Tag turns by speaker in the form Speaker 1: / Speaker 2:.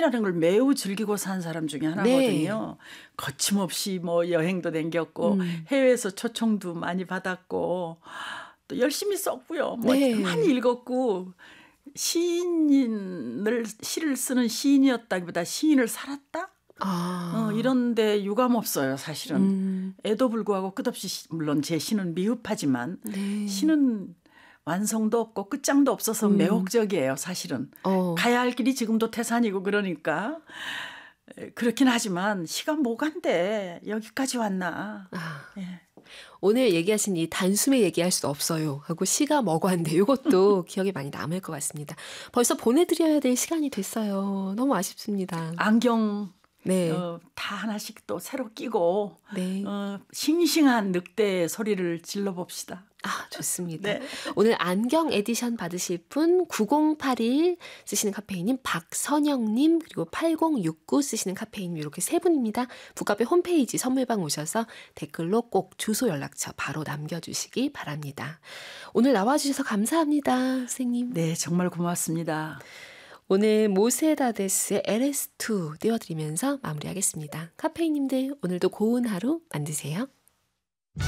Speaker 1: 삶이라는 걸 매우 즐기고 산 사람 중에 하나거든요. 거침없이 뭐 여행도 다녔고 해외에서 초청도 많이 받았고 또 열심히 썼고요. 뭐 많이 읽었고 시를 쓰는 시인이었다기보다 시인을 살았다? 이런데 유감 없어요, 사실은. 애도 불구하고 끝없이 물론 제 시는 미흡하지만 시는 완성도 없고 끝장도 없어서 매혹적이에요, 사실은. 가야 할 길이 지금도 태산이고 그러니까. 그렇긴 하지만 시가 뭐간데 여기까지 왔나. 예.
Speaker 2: 오늘 얘기하신 이 단숨에 얘기할 수 없어요 하고 시가 뭐간데 이것도 기억에 많이 남을 것 같습니다. 벌써 보내드려야 될 시간이 됐어요. 너무 아쉽습니다.
Speaker 1: 안경 다 하나씩 또 새로 끼고
Speaker 2: 네.
Speaker 1: 싱싱한 늑대 소리를 질러봅시다.
Speaker 2: 좋습니다. 네. 오늘 안경 에디션 받으실 분 9081 쓰시는 카페인님, 박선영님, 그리고 8069 쓰시는 카페인님 이렇게 세 분입니다. 북카페 홈페이지 선물방 오셔서 댓글로 꼭 주소 연락처 바로 남겨주시기 바랍니다. 오늘 나와주셔서 감사합니다, 선생님.
Speaker 1: 네, 정말 고맙습니다.
Speaker 2: 오늘 모세다데스의 LS2 띄워드리면서 마무리하겠습니다. 카페인님들 오늘도 고운 하루 만드세요.